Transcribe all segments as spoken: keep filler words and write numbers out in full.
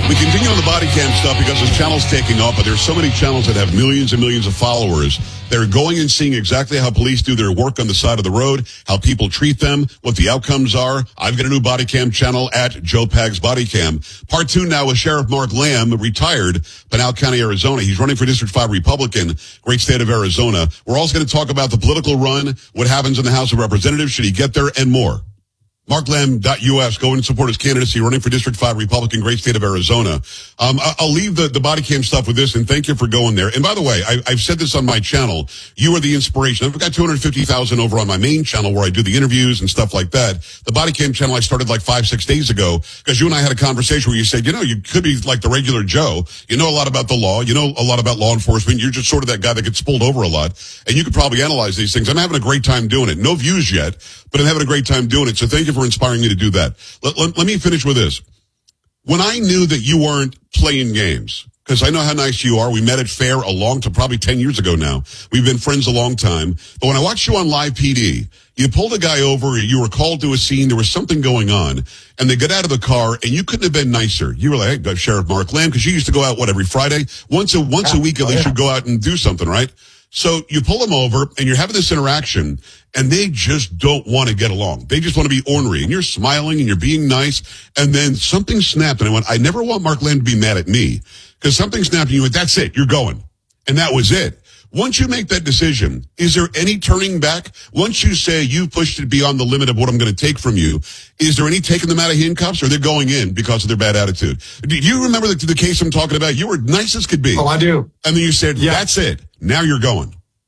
We continue on the body cam stuff because this channel's taking off, but there's so many channels that have millions and millions of followers. They're going and seeing exactly how police do their work on the side of the road, how people treat them, what the outcomes are. I've got a new body cam channel at Joe Pags Body Cam. Part two now with Sheriff Mark Lamb, retired, Pinal County, Arizona. He's running for District five Republican, great state of Arizona. We're also going to talk about the political run, what happens in the House of Representatives, should he get there, and more. Mark Lamb dot U S, go in and support his candidacy, running for District five Republican, great state of Arizona. Um, I'll leave the, the body cam stuff with this, and thank you for going there. And by the way, I, I've said this on my channel. You are the inspiration. I've got two hundred fifty thousand over on my main channel where I do the interviews and stuff like that. The body cam channel I started like five, six days ago because you and I had a conversation where you said, you know, you could be like the regular Joe. You know a lot about the law. You know a lot about law enforcement. You're just sort of that guy that gets pulled over a lot. And you could probably analyze these things. I'm having a great time doing it. No views yet, but I'm having a great time doing it. So thank you for inspiring me to do that. Let, let, let me finish with this. When I knew that you weren't playing games, because I know how nice you are. We met at Fair a long time, probably ten years ago now. We've been friends a long time. But when I watched you on Live P D, you pulled a guy over, you were called to a scene, there was something going on, and they got out of the car, and you couldn't have been nicer. You were like, hey, Sheriff Mark Lamb, because you used to go out, what, every Friday? Once a, once a week, at least, you'd go out and do something, right? So you pull them over, and you're having this interaction, and they just don't want to get along. They just want to be ornery, and you're smiling, and you're being nice, and then something snapped, and I went, I never want Mark Lamb to be mad at me, because something snapped, and you went, that's it, you're going. And that was it. Once you make that decision, is there any turning back? Once you say you pushed it beyond the limit of what I'm going to take from you, is there any taking them out of handcuffs, or they're going in because of their bad attitude? Do you remember the, the case I'm talking about? You were nice as could be. Oh, I do. And then you said, yeah. That's it. Now you're going.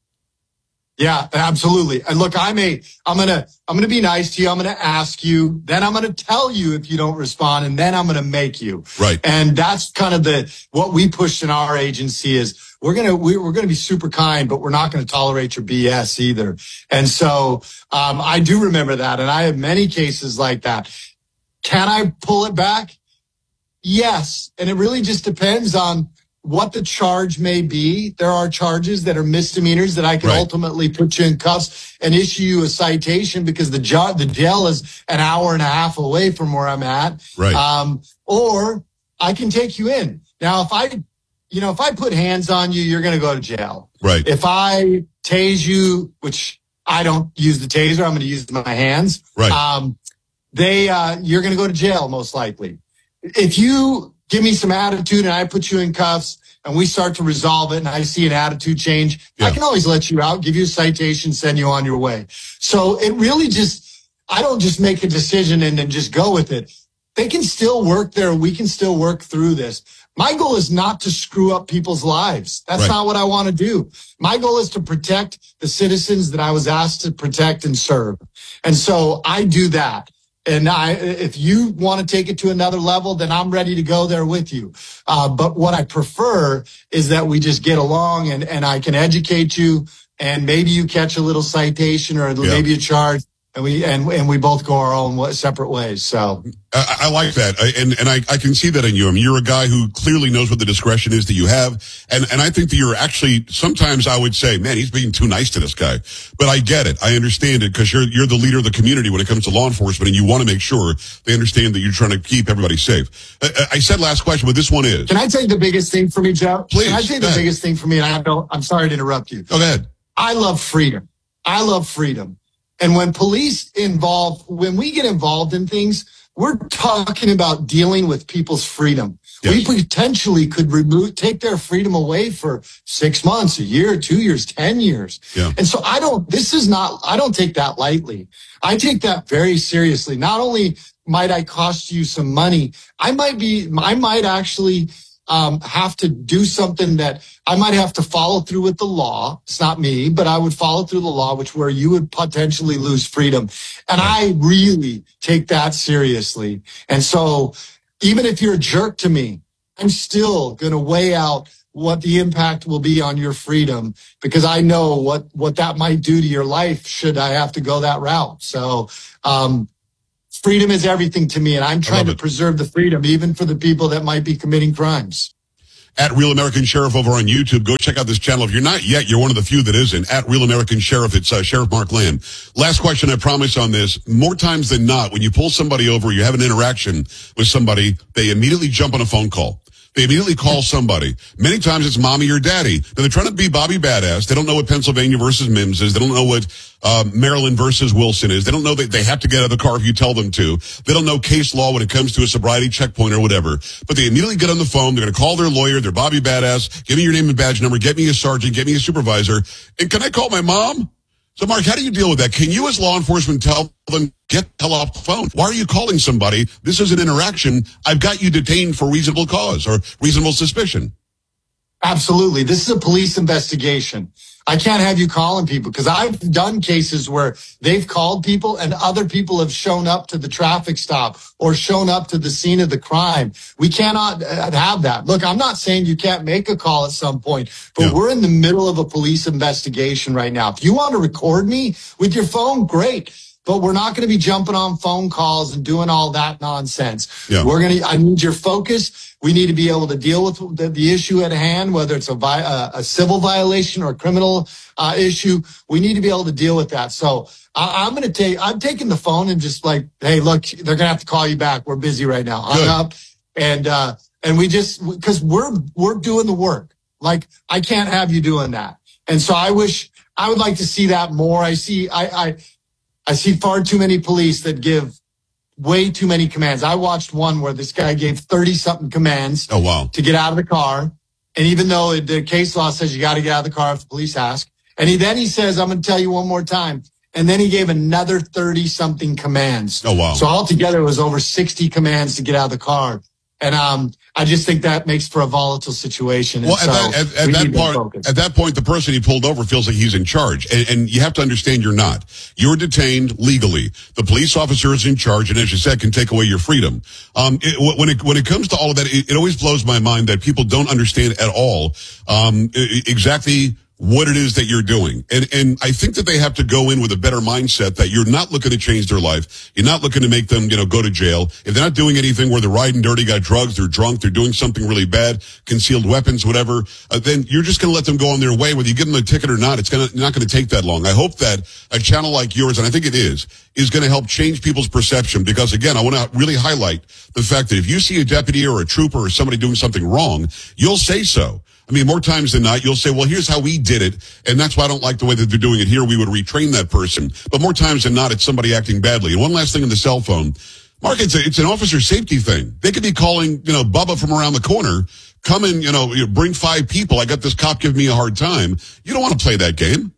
Yeah, absolutely. And look, I'm a, I'm going to, I'm going to be nice to you. I'm going to ask you. Then I'm going to tell you if you don't respond. And then I'm going to make you. Right. And that's kind of the, what we push in our agency is we're going to, we're going to be super kind, but we're not going to tolerate your B S either. And so, um, I do remember that. And I have many cases like that. Can I pull it back? Yes. And it really just depends on what the charge may be. There are charges that are misdemeanors that I can right. ultimately put you in cuffs and issue you a citation because the jo- the jail is an hour and a half away from where I'm at. Right. Um, or I can take you in. Now, if I, you know, if I put hands on you, you're going to go to jail. Right. If I tase you, which I don't use the taser, I'm going to use my hands. Right. Um, they, uh, you're going to go to jail most likely. If you give me some attitude and I put you in cuffs and we start to resolve it and I see an attitude change, yeah. I can always let you out, give you a citation, send you on your way. So it really just, I don't just make a decision and then just go with it. They can still work there. We can still work through this. My goal is not to screw up people's lives. That's right. not what I want to do. My goal is to protect the citizens that I was asked to protect and serve. And so I do that. And I, if you want to take it to another level, then I'm ready to go there with you. Uh, but what I prefer is that we just get along and, and I can educate you and maybe you catch a little citation or yeah. maybe a charge and we, and, and we both go our own separate ways. So I, I like that. I, and, and I, I can see that in you. I mean, you're a guy who clearly knows what the discretion is that you have. And, and I think that you're actually, sometimes I would say, man, he's being too nice to this guy. But I get it. I understand it because you're, you're the leader of the community when it comes to law enforcement and you want to make sure they understand that you're trying to keep everybody safe. I, I said last question, but this one is. Can I tell you the biggest thing for me, Joe? Please. Can I tell you the ahead. biggest thing for me? And I don't, I'm sorry to interrupt you. Go ahead. I love freedom. I love freedom. And when police involve, when we get involved in things, we're talking about dealing with people's freedom. Yes. We potentially could remove, take their freedom away for six months, a year, two years, ten years. Yeah. And so I don't, this is not, I don't take that lightly. I take that very seriously. Not only might I cost you some money, I might be, I might actually um, have to do something that I might have to follow through with the law. It's not me, but I would follow through the law, which where you would potentially lose freedom. And I really take that seriously. And so even if you're a jerk to me, I'm still going to weigh out what the impact will be on your freedom because I know what, what that might do to your life should I have to go that route. So, um, freedom is everything to me, and I'm trying to it. preserve the freedom even for the people that might be committing crimes. At Real American Sheriff over on YouTube. Go check out this channel. If you're not yet, you're one of the few that isn't. At Real American Sheriff, it's uh, Sheriff Mark Lamb. Last question, I promise on this. More times than not, when you pull somebody over, you have an interaction with somebody, they immediately jump on a phone call. They immediately call somebody. Many times it's mommy or daddy. Now they're trying to be Bobby Badass. They don't know what Pennsylvania versus Mims is. They don't know what uh, Maryland versus Wilson is. They don't know that they have to get out of the car if you tell them to. They don't know case law when it comes to a sobriety checkpoint or whatever. But they immediately get on the phone. They're going to call their lawyer. They're Bobby Badass. Give me your name and badge number. Get me a sergeant. Get me a supervisor. And can I call my mom? So, Mark, how do you deal with that? Can you, as law enforcement, tell them, get the hell off the phone? Why are you calling somebody? This is an interaction. I've got you detained for reasonable cause or reasonable suspicion. Absolutely. This is a police investigation. I can't have you calling people because I've done cases where they've called people and other people have shown up to the traffic stop or shown up to the scene of the crime. We cannot have that. Look, I'm not saying you can't make a call at some point, but yeah. We're in the middle of a police investigation right now. If you want to record me with your phone, great. But we're not going to be jumping on phone calls and doing all that nonsense. Yeah. We're going to, I need your focus. We need to be able to deal with the, the issue at hand, whether it's a, vi- a, a civil violation or a criminal uh, issue. We need to be able to deal with that. So I, I'm going to take, I'm taking the phone and just like, hey, look, they're going to have to call you back. We're busy right now. Hung up. And, uh, and we just, cause we're, we're doing the work. Like I can't have you doing that. And so I wish, I would like to see that more. I see, I, I, I see far too many police that give way too many commands. I watched one where this guy gave thirty-something commands oh, wow. to get out of the car. And even though the case law says you got to get out of the car if the police ask. And he then he says, I'm going to tell you one more time. And then he gave another thirty-something commands. Oh, wow. So altogether, it was over sixty commands to get out of the car. And um, I just think that makes for a volatile situation. And well, so at that, at, at that part, at that point, the person he pulled over feels like he's in charge, and, and you have to understand you're not. You're detained legally. The police officer is in charge, and as you said, can take away your freedom. Um, it, when it when it comes to all of that, it, it always blows my mind that people don't understand at all um, exactly what it is that you're doing. And, and I think that they have to go in with a better mindset that you're not looking to change their life. You're not looking to make them, you know, go to jail. If they're not doing anything where they're riding dirty, got drugs, they're drunk, they're doing something really bad, concealed weapons, whatever, uh, then you're just going to let them go on their way. Whether you give them a ticket or not, it's gonna, not going to take that long. I hope that a channel like yours, and I think it is, is going to help change people's perception. Because again, I want to really highlight the fact that if you see a deputy or a trooper or somebody doing something wrong, you'll say so. I mean, more times than not, you'll say, well, here's how we did it, and that's why I don't like the way that they're doing it here. We would retrain that person. But more times than not, it's somebody acting badly. And one last thing on the cell phone. Mark, it's, a, it's an officer safety thing. They could be calling, you know, Bubba from around the corner, come and, you know, bring five people. I got this cop giving me a hard time. You don't want to play that game.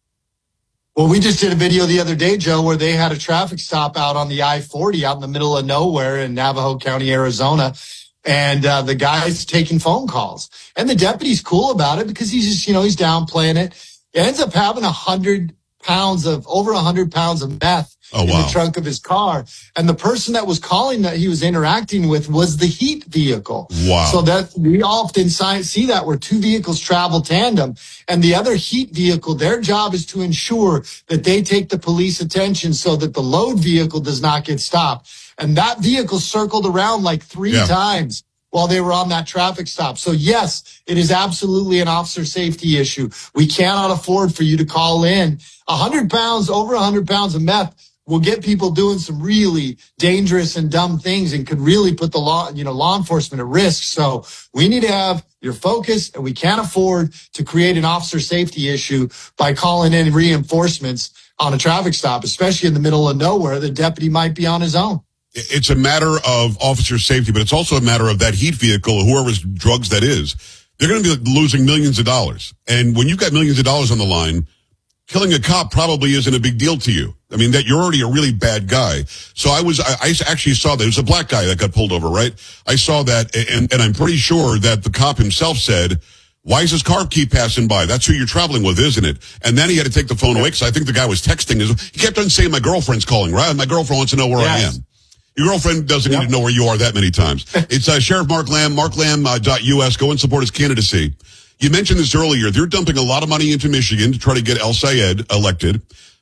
Well, we just did a video the other day, Joe, where they had a traffic stop out on the I forty out in the middle of nowhere in Navajo County, Arizona. And uh, the guy's taking phone calls. And the deputy's cool about it because he's just, you know, he's downplaying it. He ends up having a hundred pounds of, over a hundred pounds of meth oh, in wow. the trunk of his car. And the person that was calling that he was interacting with was the heat vehicle. Wow. So that we often see that where two vehicles travel tandem. And the other heat vehicle, their job is to ensure that they take the police attention so that the load vehicle does not get stopped. And that vehicle circled around like three yeah. times while they were on that traffic stop. So yes, it is absolutely an officer safety issue. We cannot afford for you to call in. A hundred pounds, over a hundred pounds of meth will get people doing some really dangerous and dumb things and could really put the law, you know, law enforcement at risk. So we need to have your focus, and we can't afford to create an officer safety issue by calling in reinforcements on a traffic stop, especially in the middle of nowhere. The deputy might be on his own. It's a matter of officer safety, but it's also a matter of that heat vehicle, whoever's drugs that is. They're going to be losing millions of dollars. And when you've got millions of dollars on the line, killing a cop probably isn't a big deal to you. I mean, that you're already a really bad guy. So I was, I, I actually saw that. It was a black guy that got pulled over, right? I saw that, and, and I'm pretty sure that the cop himself said, why does his car keep passing by? That's who you're traveling with, isn't it? And then he had to take the phone away because I think the guy was texting. He kept on saying, my girlfriend's calling, right? My girlfriend wants to know where yes. I am. Your girlfriend doesn't yep. need to know where you are that many times. It's uh, Sheriff Mark Lamb, mark lamb dot U S. Go and support his candidacy. You mentioned this earlier. They're dumping a lot of money into Michigan to try to get El Sayed elected.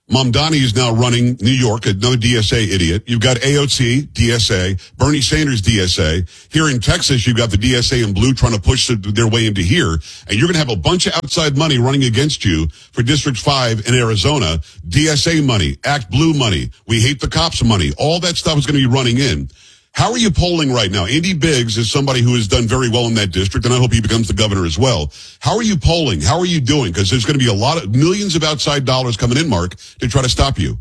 Mamdani is now running New York, another D S A idiot. You've got A O C, D S A, Bernie Sanders, D S A. Here in Texas, you've got the D S A in blue trying to push their way into here. And you're going to have a bunch of outside money running against you for District five in Arizona. D S A money, Act Blue money, We Hate the Cops money. All that stuff is going to be running in. How are you polling right now? Andy Biggs is somebody who has done very well in that district, and I hope he becomes the governor as well. How are you polling? How are you doing? Because there's going to be a lot of millions of outside dollars coming in, Mark, to try to stop you.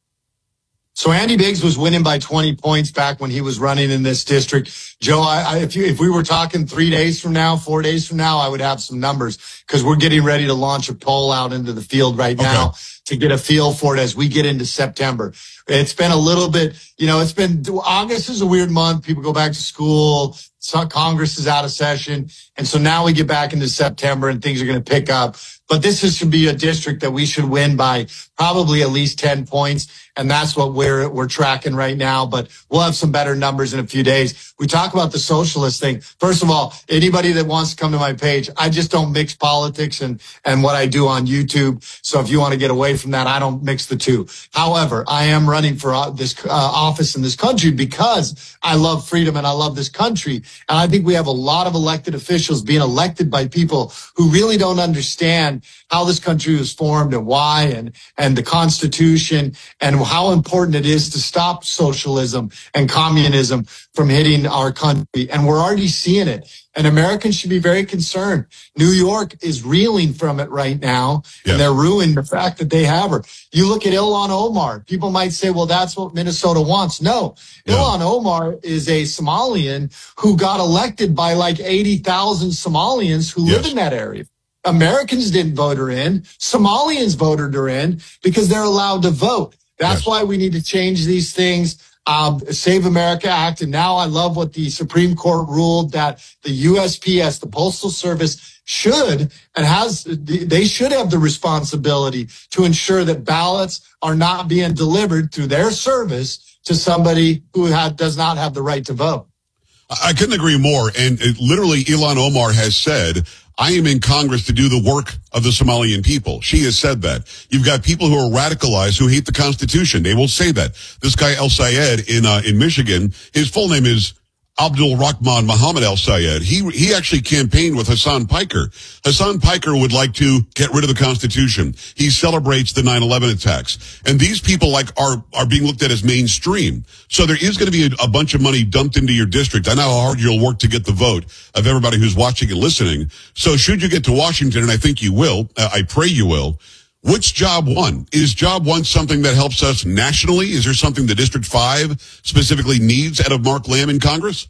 So Andy Biggs was winning by twenty points back when he was running in this district. Joe, I, I, if you, if we were talking three days from now, four days from now, I would have some numbers because we're getting ready to launch a poll out into the field right now okay. to get a feel for it as we get into September. It's been a little bit, you know, it's been, August is a weird month. People go back to school. So Congress is out of session. And so now we get back into September and things are going to pick up. But this is, should be a district that we should win by probably at least ten points. And that's what we're, we're tracking right now. But we'll have some better numbers in a few days. We talk about the socialist thing. First of all, anybody that wants to come to my page, I just don't mix politics and, and what I do on YouTube. So if you want to get away from that, I don't mix the two. However, I am running for this uh, office in this country because I love freedom and I love this country. And I think we have a lot of elected officials being elected by people who really don't understand how this country was formed and why, and, and the Constitution, and how important it is to stop socialism and communism from hitting our country. And we're already seeing it. And Americans should be very concerned. New York is reeling from it right now, yes. and they're ruining the fact that they have her. You look at Ilhan Omar. People might say, well, that's what Minnesota wants. No, yeah. Ilhan Omar is a Somalian who got elected by like eighty thousand Somalians who yes. live in that area. Americans didn't vote her in. Somalians voted her in because they're allowed to vote. That's yes. why we need to change these things. Um, Save America Act. And now I love what the Supreme Court ruled, that the U S P S, the Postal Service, should and has, they should have the responsibility to ensure that ballots are not being delivered through their service to somebody who had, does not have the right to vote. I couldn't agree more. And it, literally, Ilhan Omar has said, I am in Congress to do the work of the Somalian people. She has said that. You've got people who are radicalized who hate the Constitution. They will say that. This guy El Sayed in uh, in Michigan, his full name is Abdul Rahman Muhammad El Sayed. He he actually campaigned with Hassan Piker. Hassan Piker would like to get rid of the Constitution. He celebrates the nine eleven attacks. And these people like are are being looked at as mainstream. So there is going to be a, a bunch of money dumped into your district. I know how hard you'll work to get the vote of everybody who's watching and listening. So should you get to Washington, and I think you will, uh, I pray you will, which job one? Is job one something that helps us nationally? Is there something that District five specifically needs out of Mark Lamb in Congress?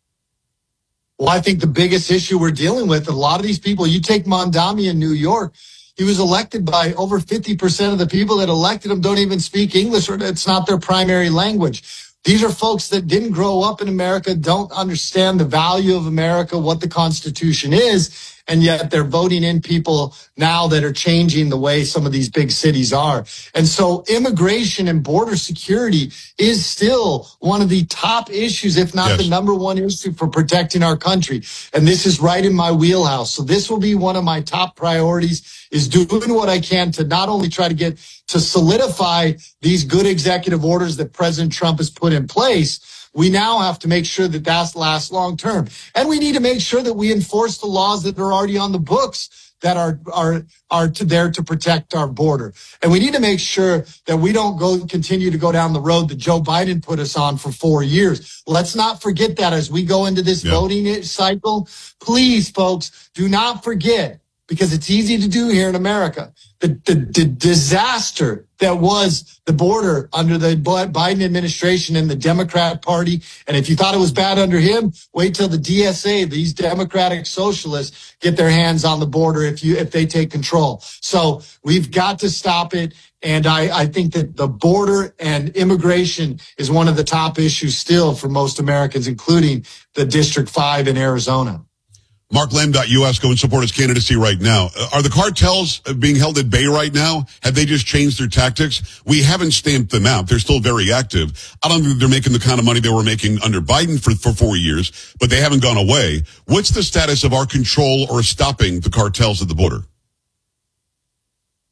Well, I think the biggest issue we're dealing with, a lot of these people, you take Mamdani in New York, he was elected by over fifty percent of the people that elected him don't even speak English, or it's not their primary language. These are folks that didn't grow up in America, don't understand the value of America, what the Constitution is, and yet they're voting in people now that are changing the way some of these big cities are. And so immigration and border security is still one of the top issues, if not yes. the number one issue for protecting our country. And this is right in my wheelhouse. So this will be one of my top priorities, is doing what I can to not only try to get to solidify these good executive orders that President Trump has put in place. We now have to make sure that that lasts long term. And we need to make sure that we enforce the laws that are already on the books that are, are, are to there to protect our border. And we need to make sure that we don't go, continue to go down the road that Joe Biden put us on for four years. Let's not forget that as we go into this yeah. voting cycle. Please, folks, do not forget, because it's easy to do here in America, the, the, the disaster that was the border under the Biden administration and the Democrat Party. And if you thought it was bad under him, wait till the D S A, these Democratic socialists, get their hands on the border if you if they take control. So we've got to stop it. And I, I think that the border and immigration is one of the top issues still for most Americans, including the District five in Arizona. Mark Lamb dot U S, go and support his candidacy right now. Are the cartels being held at bay right now? Have they just changed their tactics? We haven't stamped them out. They're still very active. I don't think they're making the kind of money they were making under Biden for, for four years, but they haven't gone away. What's the status of our control or stopping the cartels at the border?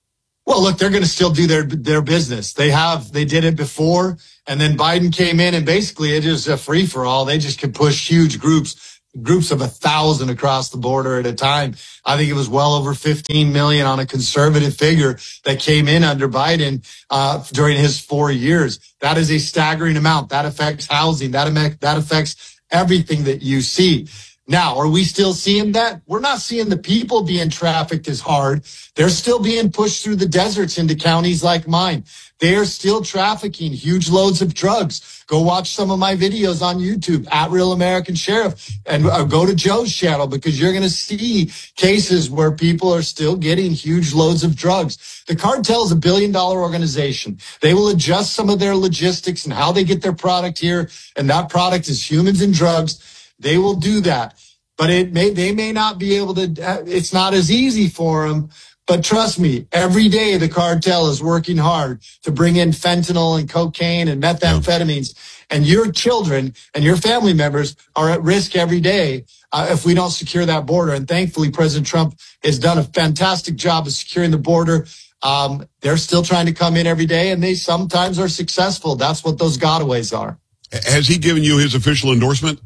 Well, look, they're going to still do their their business. They have, they did it before, and then Biden came in, and basically it is a free for all. They just could push huge groups, groups of a thousand across the border at a time. I think it was well over fifteen million on a conservative figure that came in under Biden uh, during his four years. That is a staggering amount. That affects housing. That affects, that affects everything that you see. Now, are we still seeing that? We're not seeing the people being trafficked as hard. They're still being pushed through the deserts into counties like mine. They are still trafficking huge loads of drugs. Go watch some of my videos on YouTube at Real American Sheriff, and uh, go to Joe's channel, because you're going to see cases where people are still getting huge loads of drugs. The cartel is a billion dollar organization. They will adjust some of their logistics and how they get their product here. And that product is humans and drugs. They will do that, but it may, they may not be able to, it's not as easy for them. But trust me, every day the cartel is working hard to bring in fentanyl and cocaine and methamphetamines, and your children and your family members are at risk every day uh, if we don't secure that border. And thankfully, President Trump has done a fantastic job of securing the border. Um, they're still trying to come in every day, and they sometimes are successful. That's what those gotaways are. Has he given you his official endorsement?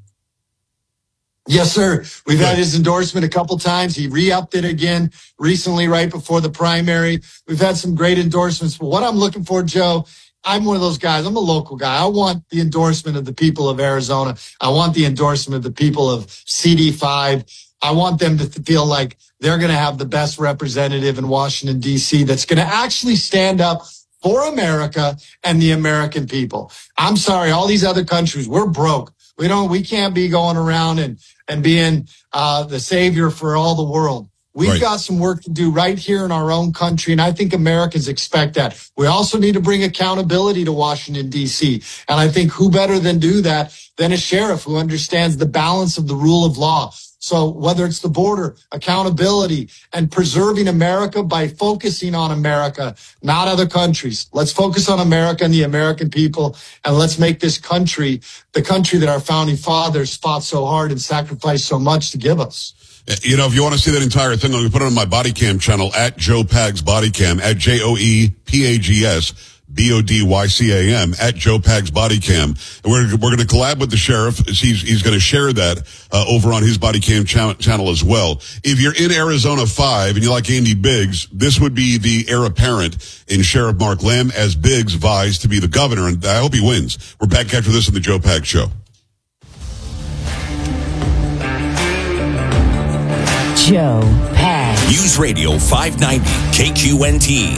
Yes, sir. We've had his endorsement a couple times. He re-upped it again recently, right before the primary. We've had some great endorsements. But what I'm looking for, Joe, I'm one of those guys. I'm a local guy. I want the endorsement of the people of Arizona. I want the endorsement of the people of C D five. I want them to feel like they're going to have the best representative in Washington, D C that's going to actually stand up for America and the American people. I'm sorry, all these other countries, we're broke. We don't, we can't be going around and, and being, uh, the savior for all the world. We've right. got some work to do right here in our own country, and I think Americans expect that. We also need to bring accountability to Washington, D C, and I think who better than do that than a sheriff who understands the balance of the rule of law. So whether it's the border, accountability, and preserving America by focusing on America, not other countries. Let's focus on America and the American people, and let's make this country the country that our founding fathers fought so hard and sacrificed so much to give us. You know, if you want to see that entire thing, I'm going to put it on my body cam channel at Joe Pags Body Cam, at J O E P A G S. B O D Y C A M, at Joe Pags Body Cam. And we're, we're going to collab with the sheriff. He's, he's going to share that, uh, over on his Body Cam cha- channel as well. If you're in Arizona five and you like Andy Biggs, this would be the heir apparent in Sheriff Mark Lamb as Biggs vies to be the governor. And I hope he wins. We're back after this on the Joe Pags Show. Joe Pags. News Radio five ninety K Q N T.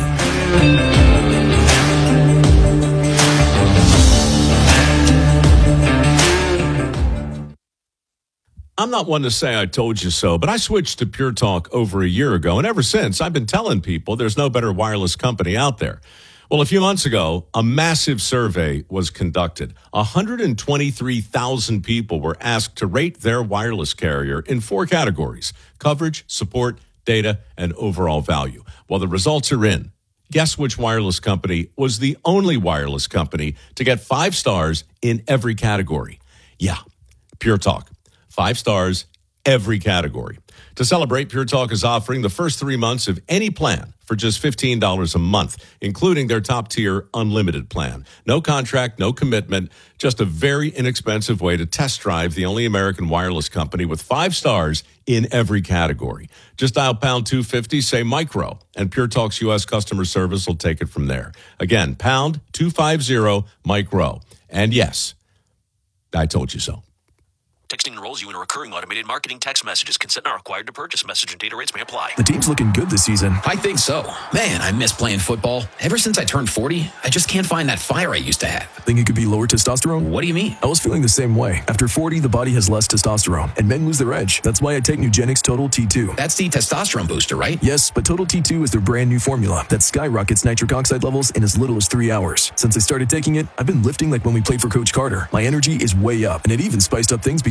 I'm not one to say I told you so, but I switched to Pure Talk over a year ago, and ever since, I've been telling people there's no better wireless company out there. Well, a few months ago, a massive survey was conducted. one hundred twenty-three thousand people were asked to rate their wireless carrier in four categories: coverage, support, data, and overall value. Well, the results are in. Guess which wireless company was the only wireless company to get five stars in every category? Yeah, Pure Talk. Five stars, every category. To celebrate, Pure Talk is offering the first three months of any plan for just fifteen dollars a month, including their top-tier unlimited plan. No contract, no commitment, just a very inexpensive way to test drive the only American wireless company with five stars in every category. Just dial pound two fifty, say micro, and Pure Talk's U S customer service will take it from there. Again, pound two fifty, micro. And yes, I told you so. Texting enrolls you in a recurring automated marketing text messages. Consent not required to purchase. Message and data rates may apply. The team's looking good this season. I think so. Man, I miss playing football. Ever since I turned forty, I just can't find that fire I used to have. Think it could be lower testosterone? What do you mean? I was feeling the same way. After forty, the body has less testosterone, and men lose their edge. That's why I take Nugenix Total T two. That's the testosterone booster, right? Yes, but Total T two is their brand new formula that skyrockets nitric oxide levels in as little as three hours. Since I started taking it, I've been lifting like when we played for Coach Carter. My energy is way up, and it even spiced up things between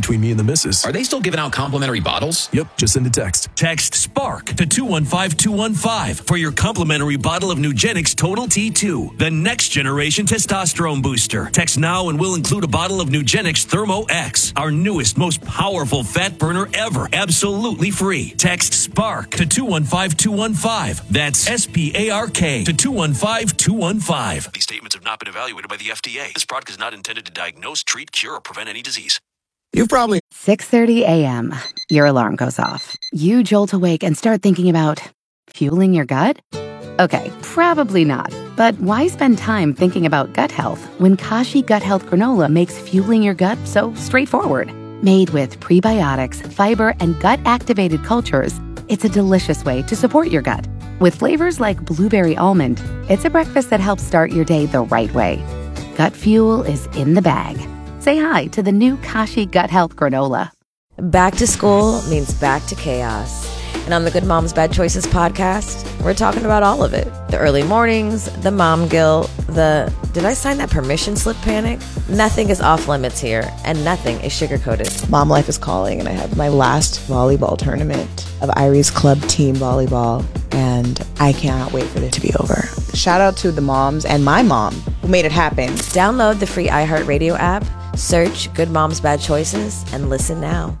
between me and the missus. Are they still giving out complimentary bottles? Yep, just send a text. Text SPARK to two one five two one five for your complimentary bottle of Nugenix Total T two, the next generation testosterone booster. Text now and we'll include a bottle of Nugenix Thermo X, our newest, most powerful fat burner ever, absolutely free. Text SPARK to two one five two one five. That's S P A R K to two one five two one five. These statements have not been evaluated by the F D A. This product is not intended to diagnose, treat, cure, or prevent any disease. You've probably... six thirty a.m. Your alarm goes off. You jolt awake and start thinking about fueling your gut? Okay, probably not. But why spend time thinking about gut health when Kashi Gut Health Granola makes fueling your gut so straightforward? Made with prebiotics, fiber, and gut-activated cultures, it's a delicious way to support your gut. With flavors like blueberry almond, it's a breakfast that helps start your day the right way. Gut fuel is in the bag. Say hi to the new Kashi Gut Health Granola. Back to school means back to chaos. And on the Good Moms Bad Choices podcast, we're talking about all of it. The early mornings, the mom guilt, the did I sign that permission slip panic? Nothing is off limits here, and nothing is sugar-coated. Mom life is calling, and I have my last volleyball tournament of Irie's Club Team Volleyball, and I cannot wait for it to be over. Shout out to the moms and my mom who made it happen. Download the free iHeartRadio app, search Good Moms Bad Choices, and listen now.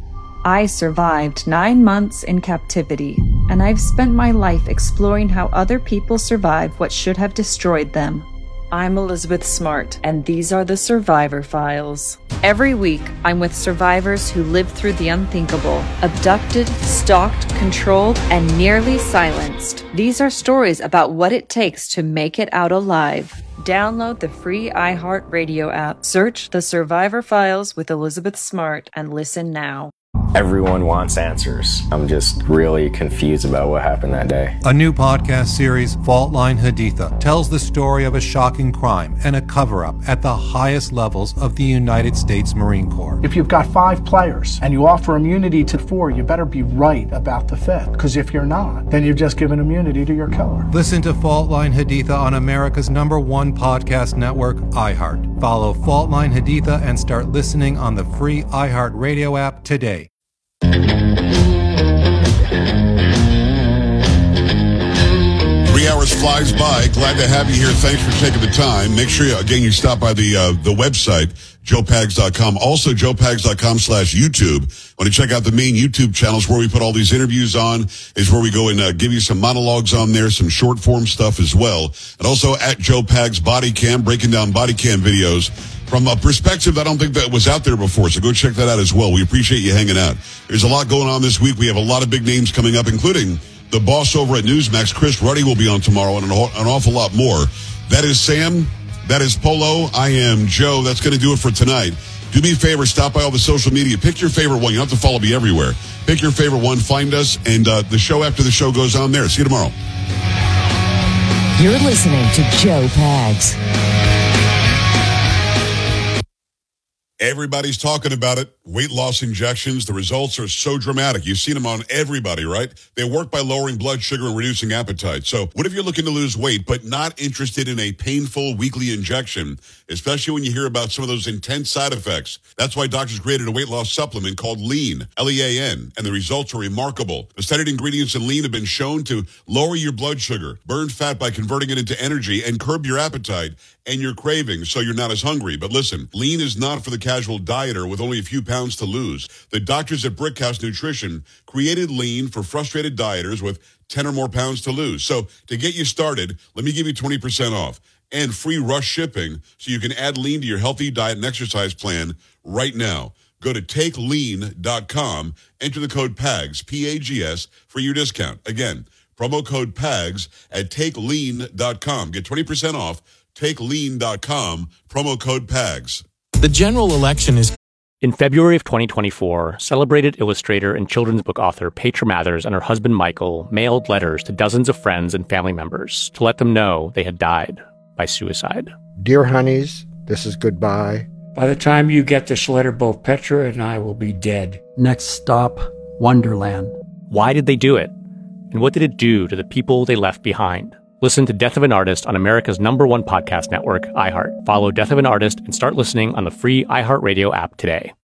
I survived nine months in captivity, and I've spent my life exploring how other people survive what should have destroyed them. I'm Elizabeth Smart, and these are the Survivor Files. Every week, I'm with survivors who lived through the unthinkable, abducted, stalked, controlled, and nearly silenced. These are stories about what it takes to make it out alive. Download the free iHeartRadio app, search The Survivor Files with Elizabeth Smart, and listen now. Everyone wants answers. I'm just really confused about what happened that day. A new podcast series, Fault Line Haditha, tells the story of a shocking crime and a cover-up at the highest levels of the United States Marine Corps. If you've got five players and you offer immunity to four, you better be right about the fifth. Because if you're not, then you've just given immunity to your killer. Listen to Fault Line Haditha on America's number one podcast network, iHeart. Follow Fault Line Haditha and start listening on the free iHeartRadio app today. Three hours flies by. Glad to have you here. Thanks for taking the time. Make sure, you, again, you stop by the uh, the website, joe pags dot com. Also, joe pags dot com slash YouTube. Want to check out the main YouTube channels where we put all these interviews on, is where we go and uh, give you some monologues on there, some short form stuff as well. And also at Joe Pags Body Cam, breaking down body cam videos from a perspective I don't think that was out there before. So go check that out as well. We appreciate you hanging out. There's a lot going on this week. We have a lot of big names coming up, including the boss over at Newsmax, Chris Ruddy, will be on tomorrow, and an, an awful lot more. That is Sam. That is Polo. I am Joe. That's going to do it for tonight. Do me a favor. Stop by all the social media. Pick your favorite one. You don't have to follow me everywhere. Pick your favorite one. Find us. And uh, the show after the show goes on there. See you tomorrow. You're listening to Joe Pags. Everybody's talking about it. Weight loss injections. The results are so dramatic. You've seen them on everybody, right? They work by lowering blood sugar and reducing appetite. So what if you're looking to lose weight but not interested in a painful weekly injection, especially when you hear about some of those intense side effects? That's why doctors created a weight loss supplement called Lean, L E A N, and the results are remarkable. The studied ingredients in Lean have been shown to lower your blood sugar, burn fat by converting it into energy, and curb your appetite and your cravings so you're not as hungry. But listen, Lean is not for the casual dieter with only a few pounds to lose. The doctors at Brickhouse Nutrition created Lean for frustrated dieters with ten or more pounds to lose. So to get you started, let me give you twenty percent off and free rush shipping so you can add Lean to your healthy diet and exercise plan right now. Go to take lean dot com, enter the code PAGS, P A G S, for your discount. Again, promo code PAGS at take lean dot com. Get twenty percent off. take lean dot com, promo code PAGS. The general election is... In February of twenty twenty-four, celebrated illustrator and children's book author Petra Mathers and her husband Michael mailed letters to dozens of friends and family members to let them know they had died by suicide. Dear honeys, this is goodbye. By the time you get this letter, both Petra and I will be dead. Next stop, Wonderland. Why did they do it? And what did it do to the people they left behind? Listen to Death of an Artist on America's number one podcast network, iHeart. Follow Death of an Artist and start listening on the free iHeartRadio app today.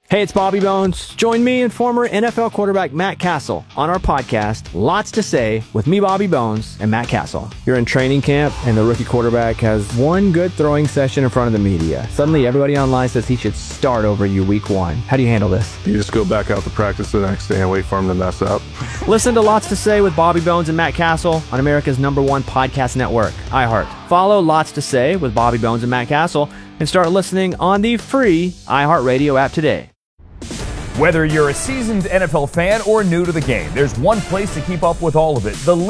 Hey, it's Bobby Bones. Join me and former N F L quarterback Matt Castle on our podcast, Lots to Say, with me, Bobby Bones, and Matt Castle. You're in training camp, and the rookie quarterback has one good throwing session in front of the media. Suddenly, everybody online says he should start over you week one. How do you handle this? You just go back out to practice the next day and wait for him to mess up. Listen to Lots to Say with Bobby Bones and Matt Castle on America's number one podcast network, iHeart. Follow Lots to Say with Bobby Bones and Matt Castle and start listening on the free iHeartRadio app today. Whether you're a seasoned N F L fan or new to the game, there's one place to keep up with all of it. The